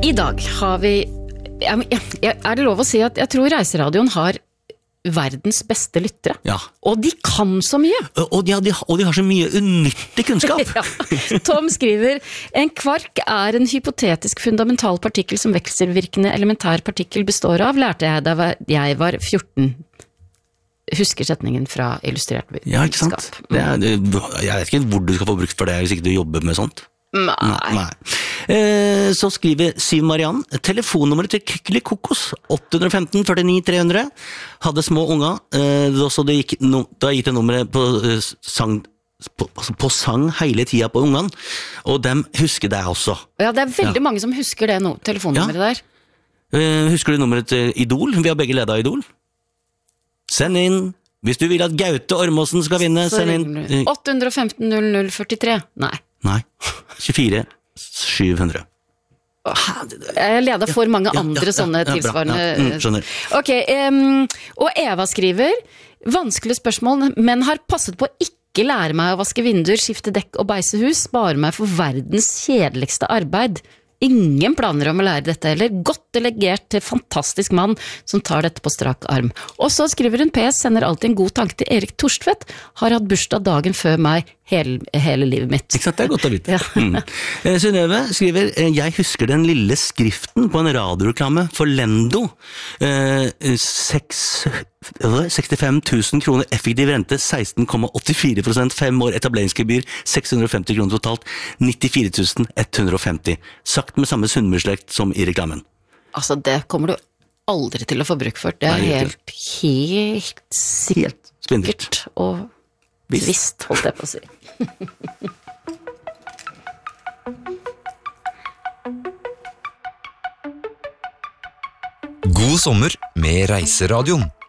I dag har vi, er det lov å si at jeg tror Reiseradioen har verdens beste lyttere. Ja. Og de kan så mye. Og de har så mye unyttig kunnskap. Ja. Tom skriver, en kvark er en hypotetisk fundamental partikkel som vekselvirkende elementær partikkel består av, lærte jeg da jeg var 14. Husker setningen fra illustrert vitenskap. Ja, ikke sant? Jeg vet ikke hvor du skal få brukt for det, hvis ikke du jobber med sånt. Nei. Så skriver Siv Mariann, telefonnummeret til Kykeli Kokos 815 49 300 hadde små unger, så da gikk det nummeret på sang hele tida på ungene, og dem husker det også. Ja, det er veldig mange som husker det telefonnummeret der. Husker du nummeret til Idol? Vi har begge ledet av Idol. Send inn, hvis du vil at Gaute Ormåsen skal vinne, send inn 815 0043. Nei, 24 700. Jeg leder for mange andre sånne tilsvarende. Skjønner. Ok, og Eva skriver, vanskelig spørsmål, men har passet på å ikke lære meg å vaske vinduer, skifte dekk og beise hus, spare meg for verdens kjedeligste arbeid. Ingen planer om å lære dette heller. Godt delegert til fantastisk mann som tar dette på strak arm. Og så skriver hun PS, sender alltid en god tanke til Erik Torstvedt, har hatt bursdag dagen før meg hele livet mitt. Ikke sant, det er godt å vite. Ja. Synnøve skriver, jeg husker den lille skriften på en radioreklame for Lendo. 65 000 kroner effektiv rente, 16,84%, 5 år etableringsgebyr, 650 kroner totalt, 94 150. Sagt med samme sunnmørslekt som i reklamen. Altså, det kommer du aldri til å få bruk for. Det er helt sikkert og visst, holdt jeg på å si. God sommer med Reiseradioen.